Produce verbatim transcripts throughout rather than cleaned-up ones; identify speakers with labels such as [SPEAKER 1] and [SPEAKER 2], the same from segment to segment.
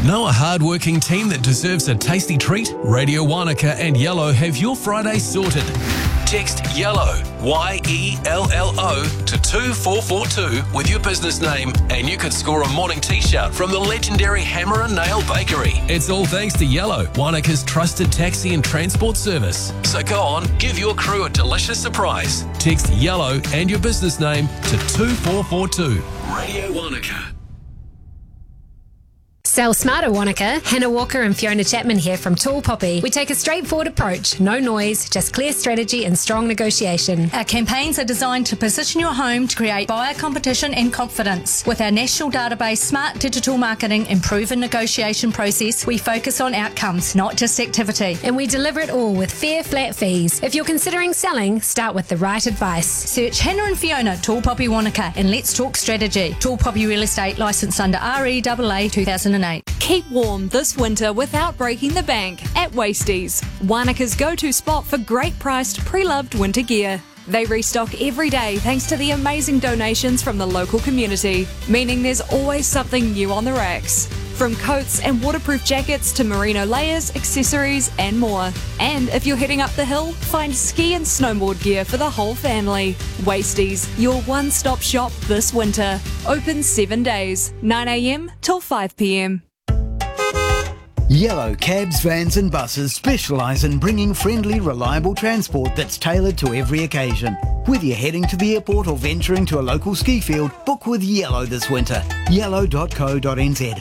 [SPEAKER 1] Know a hard-working team that deserves a tasty treat? Radio Wanaka and Yellow have your Friday sorted. Text YELLOW, Y E L L O, to two four four two with your business name and you could score a morning t-shirt from the legendary Hammer and Nail Bakery. It's all thanks to Yellow, Wanaka's trusted taxi and transport service. So go on, give your crew a delicious surprise. Text YELLOW and your business name to two four four two. Radio Wanaka.
[SPEAKER 2] Sell smarter, Wanaka. Hannah Walker and Fiona Chapman here from Tall Poppy. We take a straightforward approach, no noise, just clear strategy and strong negotiation.
[SPEAKER 3] Our campaigns are designed to position your home to create buyer competition and confidence. With our national database, smart digital marketing and proven negotiation process, we focus on outcomes, not just activity.
[SPEAKER 2] And we deliver it all with fair, flat fees. If you're considering selling, start with the right advice.
[SPEAKER 3] Search Hannah and Fiona, Tall Poppy Wanaka, and let's talk strategy. Tall Poppy Real Estate, licensed under R E A A two thousand eight.
[SPEAKER 4] Keep warm this winter without breaking the bank at Wasties, Wanaka's go-to spot for great priced pre-loved winter gear. They restock every day thanks to the amazing donations from the local community, meaning there's always something new on the racks. From coats and waterproof jackets to merino layers, accessories and more. And if you're heading up the hill, find ski and snowboard gear for the whole family. Wasties, your one-stop shop this winter. Open seven days, nine a m till five p m.
[SPEAKER 5] Yellow cabs, vans and buses specialise in bringing friendly, reliable transport that's tailored to every occasion. Whether you're heading to the airport or venturing to a local ski field, book with Yellow this winter. yellow dot co dot n z.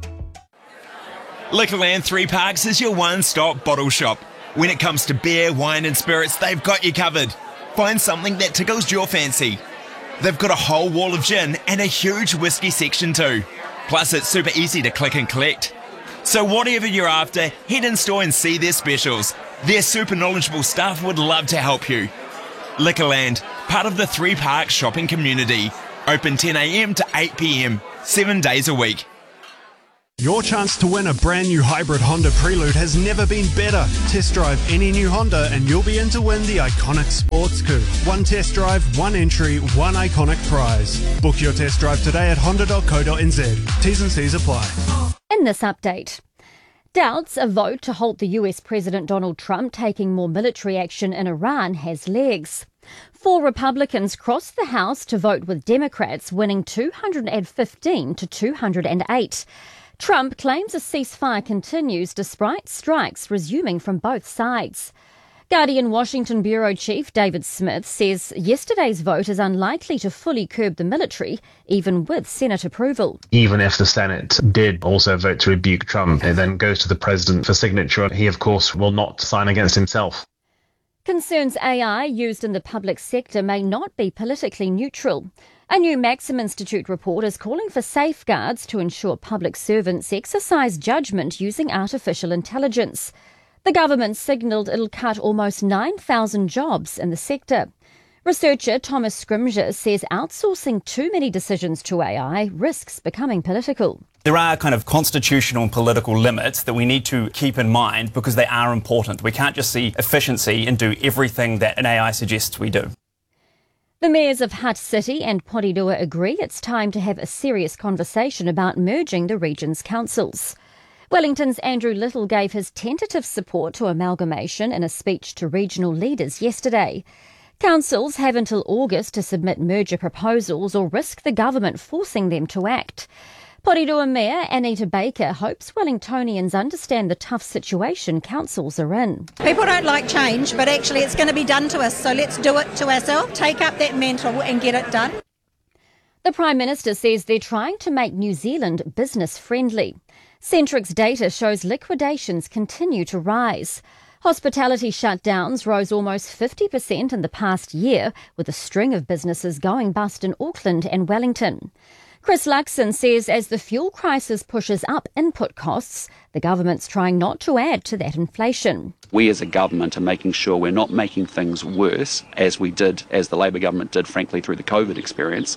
[SPEAKER 6] Liquorland Three Parks is your one-stop bottle shop. When it comes to beer, wine and spirits, they've got you covered. Find something that tickles your fancy. They've got a whole wall of gin and a huge whiskey section too. Plus it's super easy to click and collect. So whatever you're after, head in store and see their specials. Their super knowledgeable staff would love to help you. Liquorland, part of the Three Parks shopping community. Open ten a m to eight p m, seven days a week.
[SPEAKER 7] Your chance to win a brand new hybrid Honda Prelude has never been better. Test drive any new Honda and you'll be in to win the iconic sports coupe. One test drive, one entry, one iconic prize. Book your test drive today at honda dot co dot n z. T's and C's apply.
[SPEAKER 8] In this update, doubts a vote to halt the U S President Donald Trump taking more military action in Iran has legs. Four Republicans crossed the House to vote with Democrats, winning two hundred fifteen to two hundred eight. Trump claims a ceasefire continues despite strikes resuming from both sides. Guardian Washington Bureau Chief David Smith says yesterday's vote is unlikely to fully curb the military, even with Senate approval.
[SPEAKER 9] Even if the Senate did also vote to rebuke Trump, it then goes to the president for signature. He, of course, will not sign against himself.
[SPEAKER 8] Concerns A I used in the public sector may not be politically neutral. A new Maxim Institute report is calling for safeguards to ensure public servants exercise judgment using artificial intelligence. The government signalled it'll cut almost nine thousand jobs in the sector. Researcher Thomas Scrimger says outsourcing too many decisions to A I risks becoming political.
[SPEAKER 10] There are kind of constitutional and political limits that we need to keep in mind because they are important. We can't just see efficiency and do everything that an A I suggests we do.
[SPEAKER 8] The mayors of Hutt City and Porirua agree it's time to have a serious conversation about merging the region's councils. Wellington's Andrew Little gave his tentative support to amalgamation in a speech to regional leaders yesterday. Councils have until August to submit merger proposals or risk the government forcing them to act. Porirua Mayor Anita Baker hopes Wellingtonians understand the tough situation councils are in.
[SPEAKER 11] People don't like change, but actually it's going to be done to us, so let's do it to ourselves, take up that mantle and get it done.
[SPEAKER 8] The Prime Minister says they're trying to make New Zealand business friendly. Centrix data shows liquidations continue to rise. Hospitality shutdowns rose almost fifty percent in the past year, with a string of businesses going bust in Auckland and Wellington. Chris Luxon says as the fuel crisis pushes up input costs, the government's trying not to add to that inflation.
[SPEAKER 12] We as a government are making sure we're not making things worse, as we did, as the Labor government did, frankly, through the COVID experience.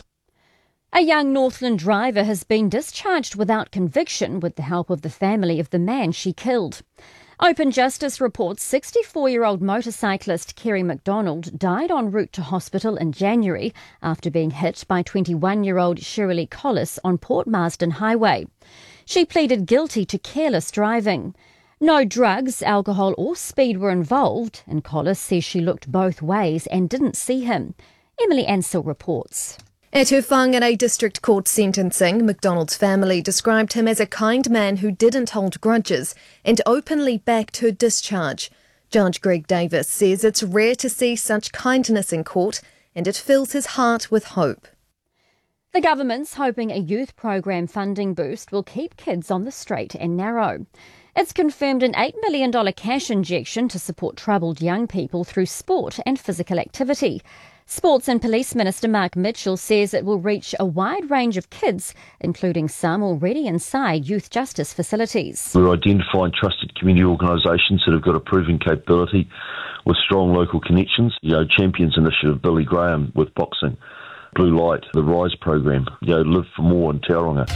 [SPEAKER 8] A young Northland driver has been discharged without conviction with the help of the family of the man she killed. Open Justice reports sixty-four-year-old motorcyclist Kerry McDonald died en route to hospital in January after being hit by twenty-one-year-old Shirley Collis on Port Marsden Highway. She pleaded guilty to careless driving. No drugs, alcohol or speed were involved, and Collis says she looked both ways and didn't see him. Emily Ansell reports.
[SPEAKER 13] At her Whangarei District Court sentencing, McDonald's family described him as a kind man who didn't hold grudges and openly backed her discharge. Judge Greg Davis says it's rare to see such kindness in court, and it fills his heart with hope.
[SPEAKER 8] The government's hoping a youth program funding boost will keep kids on the straight and narrow. It's confirmed an eight million dollars cash injection to support troubled young people through sport and physical activity. Sports and Police Minister Mark Mitchell says it will reach a wide range of kids, including some already inside youth justice facilities.
[SPEAKER 14] We're identifying trusted community organisations that have got a proven capability with strong local connections. You know, Champions Initiative, Billy Graham with boxing, Blue Light, the RISE program, you know, Live for More in Tauranga.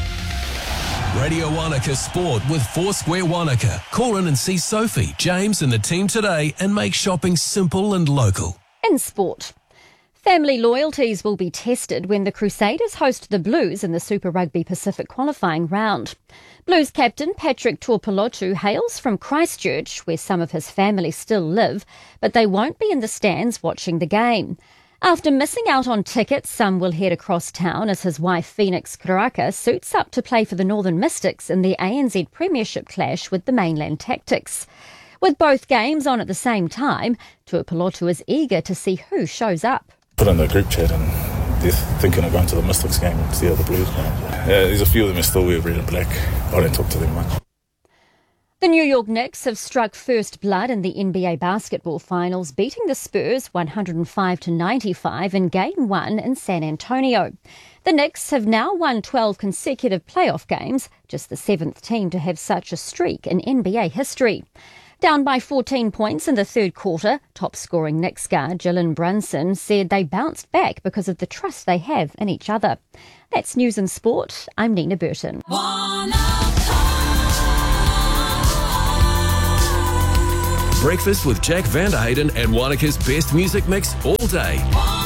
[SPEAKER 1] Radio Wanaka Sport with Foursquare Wanaka. Call in and see Sophie, James and the team today and make shopping simple and local.
[SPEAKER 8] In sport. Family loyalties will be tested when the Crusaders host the Blues in the Super Rugby Pacific qualifying round. Blues captain Patrick Tuipulotu hails from Christchurch, where some of his family still live, but they won't be in the stands watching the game. After missing out on tickets, some will head across town as his wife Phoenix Karaka suits up to play for the Northern Mystics in the A N Z Premiership clash with the Mainland Tactics. With both games on at the same time, Tuipulotu is eager to see who shows up.
[SPEAKER 15] Put in the group chat and they're thinking of going to the Mystics game and see how the Blues game. Yeah, there's a few of them who still wear red and black. I don't talk to them much.
[SPEAKER 8] The New York Knicks have struck first blood in the N B A basketball finals, beating the Spurs one hundred five to ninety-five in Game one in San Antonio. The Knicks have now won twelve consecutive playoff games, just the seventh team to have such a streak in N B A history. Down by fourteen points in the third quarter, top-scoring Knicks guard Jalen Brunson said they bounced back because of the trust they have in each other. That's News and Sport. I'm Nina Burton.
[SPEAKER 1] Breakfast with Jack Vanderhayden and Wanaka's best music mix all day.